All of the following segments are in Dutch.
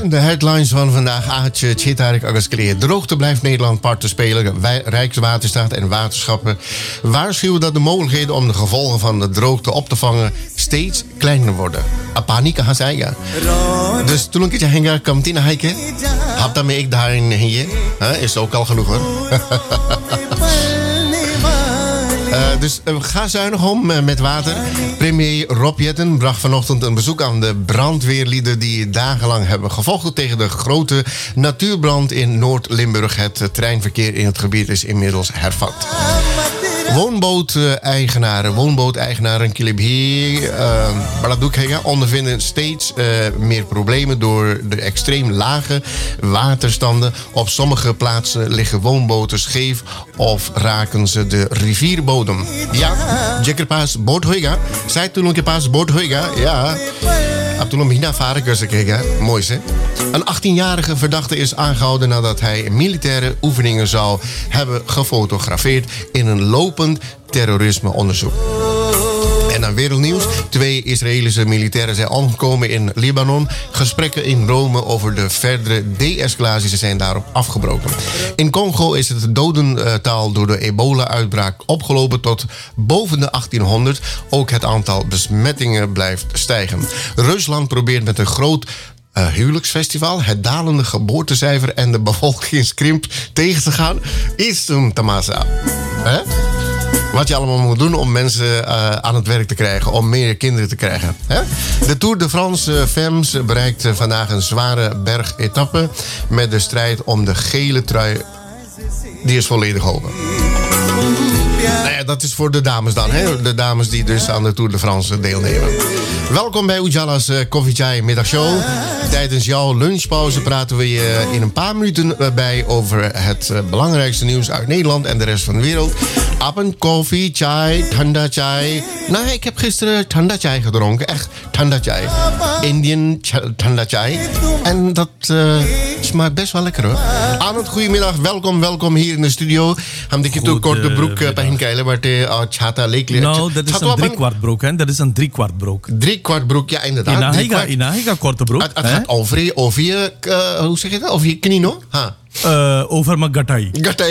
De headlines van vandaag. Aatje, Tjitarik, Agaskeleer. Droogte blijft Nederland parten spelen. Rijkswaterstaat en waterschappen waarschuwen dat de mogelijkheden om de gevolgen van de droogte op te vangen steeds kleiner worden. Apanika Hazaya. Dus toen ik het henga kwam tina hike. Had daarmee ik daarin hier. Is ook al genoeg hoor. Dus ga zuinig om met water. Premier Rob Jetten bracht vanochtend een bezoek aan de brandweerlieden die dagenlang hebben gevochten tegen de grote natuurbrand in Noord-Limburg. Het treinverkeer in het gebied is inmiddels hervat. Woonbooteigenaren Kilibhi ondervinden steeds meer problemen door de extreem lage waterstanden. Op sommige plaatsen liggen woonboten scheef of raken ze de rivierbodem. Ja, zeker pas boot hoega. Zij toen een keer pas boot hoega. Ja. Mooi hè? Een 18-jarige verdachte is aangehouden nadat hij militaire oefeningen zou hebben gefotografeerd in een lopend terrorismeonderzoek. En dan wereldnieuws. 2 Israëlische militairen zijn omgekomen in Libanon. Gesprekken in Rome over de verdere de-escalatie zijn daarop afgebroken. In Congo is het dodental door de ebola-uitbraak opgelopen tot boven de 1800. Ook het aantal besmettingen blijft stijgen. Rusland probeert met een groot huwelijksfestival het dalende geboortecijfer en de bevolkingskrimp tegen te gaan. Is een tamasa. Wat je allemaal moet doen om mensen aan het werk te krijgen. Om meer kinderen te krijgen. De Tour de France Femmes bereikt vandaag een zware bergetappe. Met de strijd om de gele trui. Die is volledig open. Nou ja, dat is voor de dames dan. Hè? De dames die dus aan de Tour de France deelnemen. Welkom bij Ujala's Koffie Chai middagshow. Tijdens jouw lunchpauze praten we je in een paar minuten bij over het belangrijkste nieuws uit Nederland en de rest van de wereld. Appen, koffie, chai, thanda chai. Nou, ik heb gisteren thanda chai gedronken. Echt thanda chai. Indian thanda chai. En dat smaakt best wel lekker hoor. Arnold, goedemiddag. Welkom hier in de studio. Ham dikke toe kort de broek pahin keilen, maar chata leek. Nou, dat is een 3/4 broek, hè? Dat is een 3/4 broek. 3/4 broek, ja inderdaad. Inahiga korte broek. Het gaat over je, hoe zeg je dat? Over je knie, no? Ha. Over mijn gatai.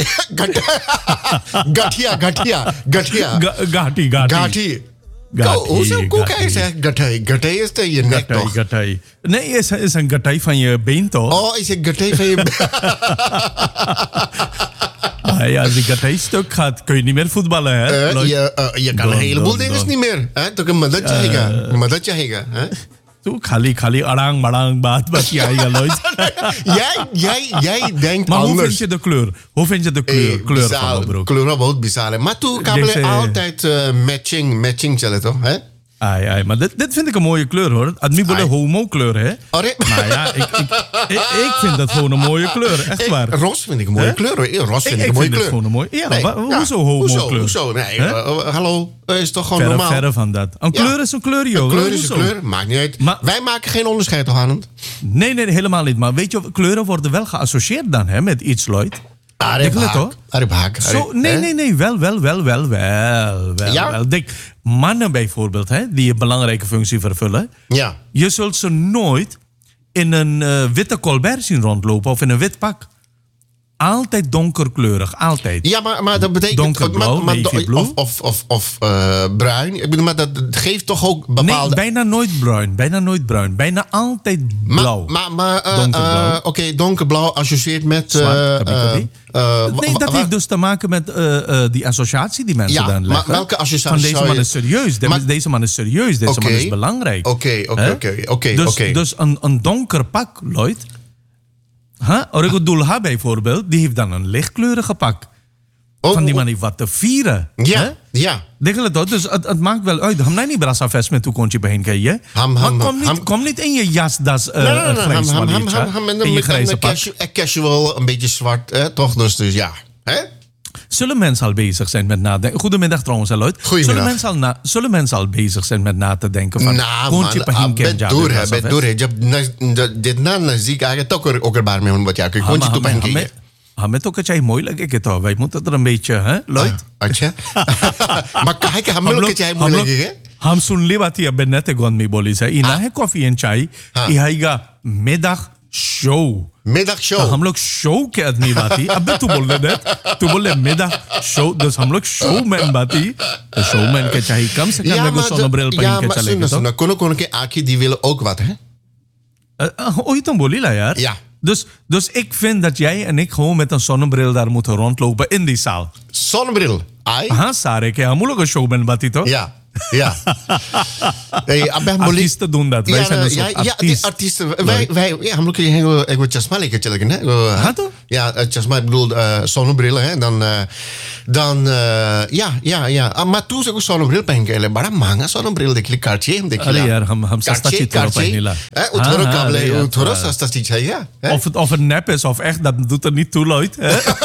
Gati. Hoezo koek zeg gatai? Gatai is tegen je nek toch? Gatai. Nee, is een gatai van je been toch? Oh, is een gatai van je been? Ja, als die gatai stuk gaat, kun je niet meer voetballen, hè? Je kan een heleboel dingen niet meer. Toch een madatje hega. Toen khali arang marang baat jij nooit. Jij denkt maar anders. Hoe vind je de kleur? Hoe vind je de kleur van mijn broek? Kleur wordt bizar. Maar toen kan je altijd matching chillen toch? Hè? Ai, maar dit vind ik een mooie kleur hoor. Het niet een homo kleur hè. Maar ja, ik vind dat gewoon een mooie kleur. Echt waar. Ros vind ik een mooie kleur hoor. Ros vind ik een mooie kleur. Gewoon een mooie. Ja, hoezo homo kleur? Hoezo? Nee, hallo. Is toch gewoon normaal? Verre van dat. Een kleur is een kleur, joh. Een kleur is een kleur. Maakt niet uit. Maar wij maken geen onderscheid toch aan het? Nee, helemaal niet. Maar weet je, kleuren worden wel geassocieerd dan hè, met iets, Lloyd. Aribhaak. Nee. Wel. Ja? Denk, mannen bijvoorbeeld, hè, die een belangrijke functie vervullen. Ja. Je zult ze nooit in een witte colbert zien rondlopen of in een wit pak. Altijd donkerkleurig, altijd. Ja, maar dat betekent donkerblauw, navyblue. Of bruin. Ik bedoel, maar dat geeft toch ook bepaalde. Nee, bijna nooit bruin. Bijna altijd blauw. Maar oké, donkerblauw associeert met. Nee, dat heeft dus te maken met die associatie die mensen dan leggen. Maar welke associatie? Van deze man is serieus. Deze man is serieus. Deze man is belangrijk. Oké. Dus een donker pak, Lloyd. Origo Dulha bijvoorbeeld, die heeft dan een lichtkleurige pak. Van die man heeft wat te vieren. Ja. Dus het maakt wel uit. Ham niet brasa vest met toekontje beheen kan je. Kom niet in je jasdas grijs in je grijze pak. Casual, een beetje zwart, toch? Dus ja. Zullen mensen al bezig zijn met nadenken? Goedemiddag trouwens, Lloyd. Zullen mensen al bezig zijn met na te denken van... Kontje pahin ken ja. Bet door. Dit na ziek eigenlijk toch ook erbij mee wat jij kunt kontje toe pahin ken. Met ook het jij moeilijk ik het al. Wij moeten er een beetje, hè, Lloyd? Maar kijk, het jij moeilijk, hè? Ham sun libat hier benette gon mi bolis. Ina he koffie en chai. Ihaiga middag show. middagshow. तो हम लोग शो के आदमी बाती अबे तू बोल रहे तू बोले middag show dus हम लोग showman बाती तो showman के चाहिए कम से कम एगो zonnebril पहन के चलेगा तो Kono ke aki die willen ook wat, hè? ooit dan bolila यार. Ja. Dus ik vind dat jij en ik gewoon met een zonnebril daar moeten rondlopen in die zaal. Zonnebril. Ai? हाँ सारे के हम लोग को showman बाती तो. Ja. Ja. Hey, Artiesten doen dat. Wij zijn dus artiest. artiesten. Wij, ja, हम लोग के यहाँ एगो चश्मा लेके चले गए ना. हाँ तो? Ja, चश्मा ik bedoel zonnebrillen, hè. Dan ja. Maar toen ze ook zonnebril पहन के बड़ा महंगा zonnebril देखिए Cartier देखिए. अरे यार हम सस्ता चीज पहने ला. Utoro kable, utoro सस्ता चीज है या. Of het nep is of echt, dat doet er niet toe, Lloyd.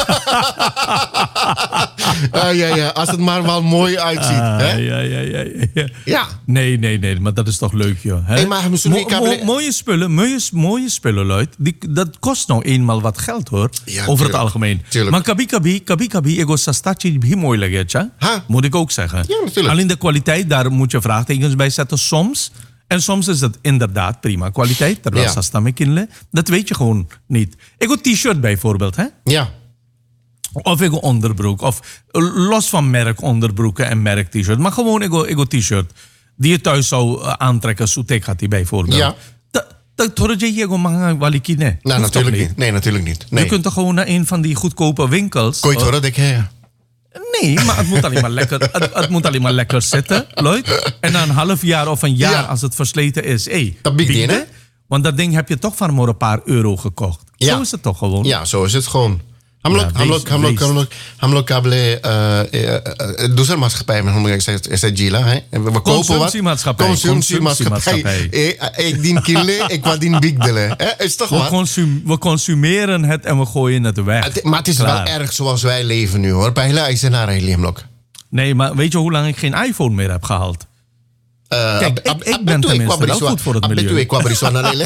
Ja, als het maar wel mooi uitziet. Hè? Ja. Nee, maar dat is toch leuk, joh. Hè? Hey, maar mooie spullen, Lloyd. Dat kost nou eenmaal wat geld, hoor. Ja, over het algemeen. Tuurlijk. Maar kabi, ego sastachi bhi mooi lage, moet ik ook zeggen. Ja, natuurlijk. Alleen de kwaliteit, daar moet je vraagtekens bij zetten soms. En soms is het inderdaad prima kwaliteit. Terwijl sasta me kinle. Dat weet je gewoon niet. Ego t-shirt bijvoorbeeld, hè? Ja. Of ego onderbroek. Of los van merk onderbroeken en merk t-shirt. Maar gewoon ego t-shirt. Die je thuis zou aantrekken. Soetek gaat die bijvoorbeeld. Ja. Dat hoor je ego mahanga waliki ne. Nou, natuurlijk niet. Nee, natuurlijk niet. Nee. Je kunt toch gewoon naar een van die goedkope winkels. Kon je het horen, denk ik? Nee, maar het moet alleen maar lekker, het moet alleen maar lekker zitten, Lloyd. En na een half jaar of een jaar, als het versleten is, dat bied hè? Want dat ding heb je toch van maar een paar euro gekocht. Ja. Zo is het toch gewoon? Ja, zo is het gewoon. हम लोग काबले दूसरा maatschappij met हम is dat Gila, hè? We kopen wat. Consumptiemaatschappij. Ik dien kille, ik wat dien bigdelen. Is toch wat? We consumeren het en we gooien het weg. Maar het is wel erg zoals wij leven nu, hoor. Bij is er naar Heliumlok. Nee, maar weet je hoe lang ik geen iPhone meer heb gehaald? Kijk, ik ben tenminste wel goed voor het milieu. Ik kwam er zo naar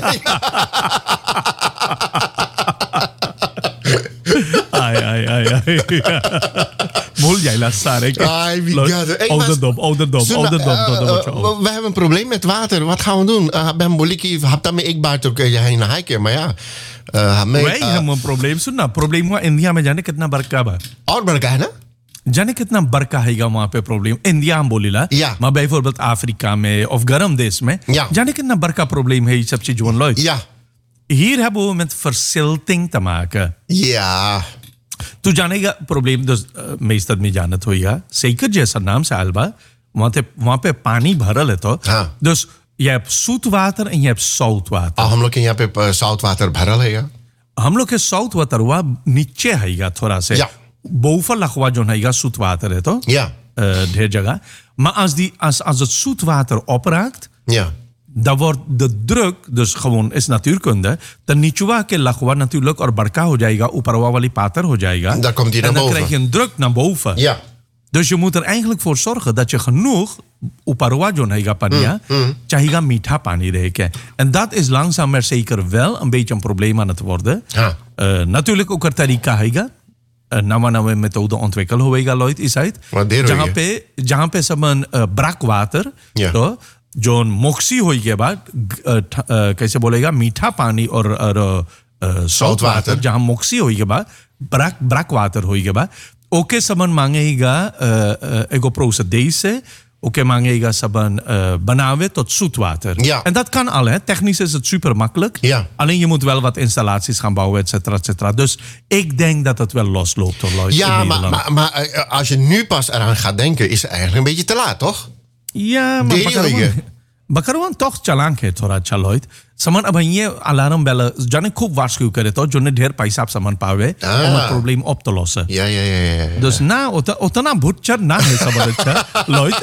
Ai. Mol jij laat staan. Ouderdom. We hebben een probleem met water. Wat gaan we doen? Ben boliki, hapta me ik baat ook heen hiken, maar ja. Wij hebben een probleem. सुनना probleem हुआ इंडिया में जाने कितना बरका बा. और बरका है ना? जाने कितना बरका हैगा वहाँ पे प्रॉब्लम इंडिया हम बोलीला मैं bijvoorbeeld अफ्रीका में of गर्म देश में जाने कितना बरका probleem है ये सब चीज़ Lloyd. Ja. Hier hebben we met verzilting te maken. Ja. तू जानेगा प्रॉब्लम dus meestal में जानत होइगा zeker जैसा नाम से alba वहाँ पे पानी भरल है तो dus je hebt zoet water en je hebt zout water. हम लोग के यहाँ पे zoutwater भरल है. हम लोग के zout water हुआ नीचे हैगा थोड़ा से. Ja. Boven lag जो हैगा zoet water है तो. Ja. ढेर जगह. Maar als het zoet water opraakt. Ja. Dan wordt de druk, dus gewoon is natuurkunde, dan नीचुआ के लखवा natuurlijk और बड़का हो जाएगा, ऊपरवा वाली पातर हो जाएगा. Dan komt die naar en dan boven. krijg je een druk naar boven. Ja. Dus je moet er eigenlijk voor zorgen dat je genoeg ऊपरवा जो रहेगा पानी, चाहिएगा मीठा पानी रहेगा. En dat is langzaam maar zeker wel een beetje een probleem aan het worden. Natuurlijk ook er tariqa हैगा. नवा methode ontwikkelen होएगा Lloyd is uit. जहाँ पे सब brakwater, तो जो मोक्सी होई के बाद कैसे बोलेगा मीठा पानी और सॉल्ट वाटर जहाँ मोक्सी होई के बाद ब्रैक वाटर होई के बाद ओके सबन मांगेगा एगो procedese oké मांगेगा सबन बनावे tot zoet water. Ja. En dat kan al, hè. Technisch is het super makkelijk. Ja. Alleen je moet wel wat installaties gaan bouwen, et cetera. Dus ik denk dat het wel losloopt, hoor, Lloyd. Ja, maar als je nu pas eraan gaat denken, is het eigenlijk een beetje te laat, toch? Ja, maar बकरवान toch चलांक है थोड़ा अच्छा Lloyd. सामान अब ये alarm bell जाने खूब वार्षिक करे तो जोने ढेर पैसा सामान पावे और प्रॉब्लम अब तो लॉस है. Ja. Dus ना उतना भुटचर ना है सब अच्छा Lloyd.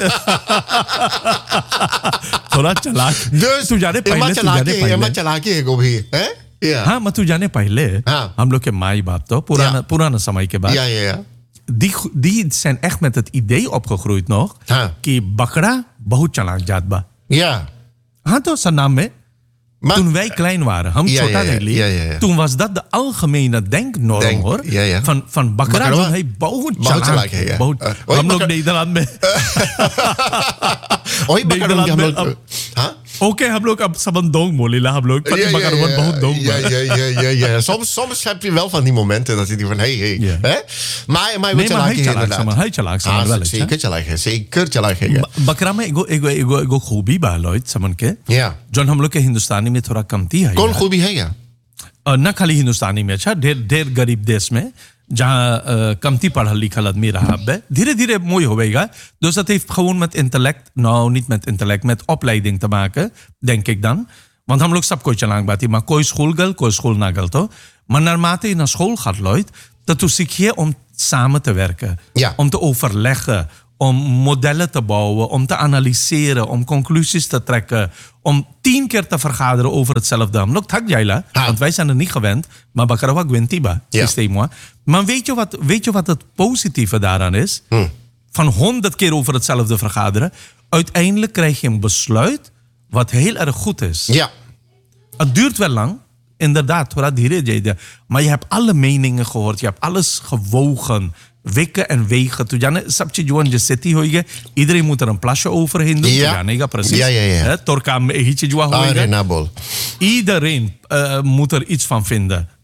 थोड़ा चलाक. Dus तू जाने पहले मैं चलाकी है को भी, हैं? Ja. हाँ, मैं तू जाने पहले हम लोग के माई बाप तो पुराना समय के बाद. Ja. Die zijn echt met het idee opgegroeid nog. कि बकरा बहुत चलाक जात बा. Ja. हाँ तो सनाम में toen wij klein waren, हम छोटा नहीं toen was dat de algemene denknorm hoor. Van बकरा जो है बहुत चलाक है. हम लोग Nederland में Nederland में Oké, हम लोग अब सबन dong molila, हम लोग pati bakarwan bahut dong. Ja. Soms heb je wel van die momenten dat je die van, hey. Ja. Hè? Maar Nee, weet je maar laat je inderdaad. hij chalak saman wel. Zeker चलाक है. बकरा में एगो खूबी बा लोग समन के Ja. जौन हम लोग के हिंदुस्तानी में थोड़ा कमती है कौन खूबी है या? न खाली हिंदुस्तानी में अच्छा ढेर गरीब देश में जहाँ कमती पढ़ल लिखल आदमी रहा बे धीरे धीरे मोई होवेगा dus dat heeft gewoon met intellect nou niet met intellect met opleiding te maken denk ik dan want हम लोग सब कोई चलाक बाती maar कोई school गल कोई school ना गल तो maar naarmate je naar school gaat Lloyd dat zie je om samen te werken Ja. om te overleggen om modellen te bouwen, om te analyseren, om conclusies te trekken, om 10 keer te vergaderen over hetzelfde. Look, tak jaila, want wij zijn er niet gewend, maar bakarawa gwentiba, systeem. Maar weet je wat het positieve daaraan is? Van 100 keer over hetzelfde vergaderen, uiteindelijk krijg je een besluit wat heel erg goed is. Ja. Het duurt wel lang, inderdaad, maar je hebt alle meningen gehoord, je hebt alles gewogen. Wikken en wegen. Toen Janne, sabje Juan je city hoige. Iedereen moet er een plasje overheen doen. Ja. Ja, precies. Ja. Torka me eentje Juan hoige. Nabol. Iedereen moet er iets van vinden.